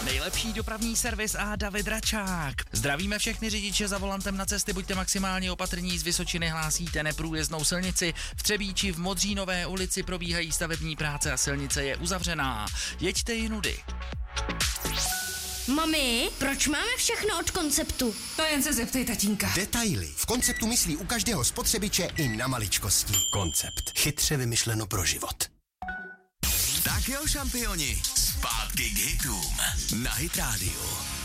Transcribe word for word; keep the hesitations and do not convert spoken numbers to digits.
Nejlepší dopravní servis a David Račák. Zdravíme všechny řidiče za volantem na cesty, buďte maximálně opatrní, z Vysočiny hlásíte neprůjezdnou silnici. V Třebíči v Modřínové ulici probíhají stavební práce a silnice je uzavřená. Jeďte jinudy. Mami, proč máme všechno od Konceptu? To jen se zeptej tatínka. Detaily. V Konceptu myslí u každého spotřebiče i na maličkosti. Koncept. Chytře vymyšleno pro život. Tak jo, šampioni, zpátky k hitům na Hit Radio.